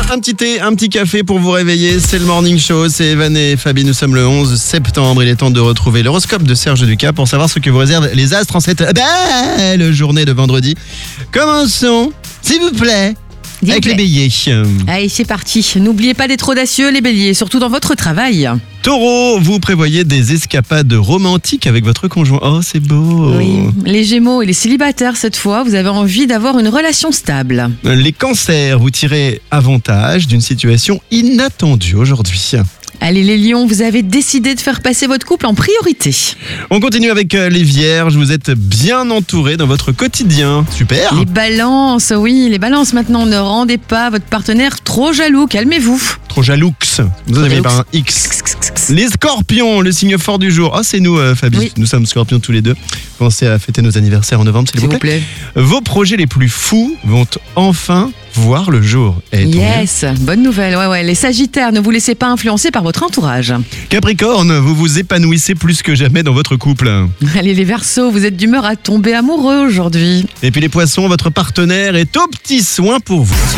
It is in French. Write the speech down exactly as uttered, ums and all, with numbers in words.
Un petit thé, un petit café pour vous réveiller, c'est le Morning Show, c'est Evan et Fabi, nous sommes le onze septembre, il est temps de retrouver l'horoscope de Serge Ducas pour savoir ce que vous réservent les astres en cette belle journée de vendredi. Commençons, s'il vous plaît, S'il avec vous les plaît. béliers. Allez, c'est parti. N'oubliez pas d'être audacieux, les béliers, surtout dans votre travail. Taureau, vous prévoyez des escapades romantiques avec votre conjoint. Oh, c'est beau. Oui. Les gémeaux et les célibataires, cette fois, vous avez envie d'avoir une relation stable. Les cancers, vous tirez avantage d'une situation inattendue aujourd'hui. Allez, les lions, vous avez décidé de faire passer votre couple en priorité. On continue avec euh, les vierges, vous êtes bien entourés dans votre quotidien. Super. Les balances, oui, les balances maintenant, ne rendez pas votre partenaire trop jaloux, calmez-vous. Trop jaloux. Vous avez jaloux. pas un X. Les scorpions, le signe fort du jour. Ah, c'est nous, euh, Fabi. Oui. Nous sommes scorpions tous les deux. Pensez à fêter nos anniversaires en novembre, s'il vous plaît. Vos projets les plus fous vont enfin voir le jour. Et tant mieux. Yes, bonne nouvelle. Ouais, ouais. Les sagittaires, ne vous laissez pas influencer par votre entourage. Capricorne, vous vous épanouissez plus que jamais dans votre couple. Allez, les verseaux, vous êtes d'humeur à tomber amoureux aujourd'hui. Et puis les poissons, votre partenaire est aux petits soins pour vous.